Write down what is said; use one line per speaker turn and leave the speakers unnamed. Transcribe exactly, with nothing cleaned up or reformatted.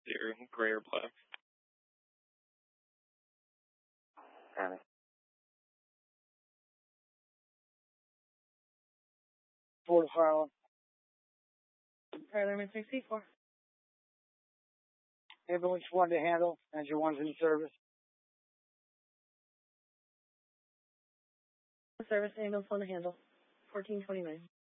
Zero, gray or black.
County. Four to file.
Tyler, sixty-four.
Ambulance one to handle, and your one's in service.
Service ambulance one to handle. fourteen twenty-nine.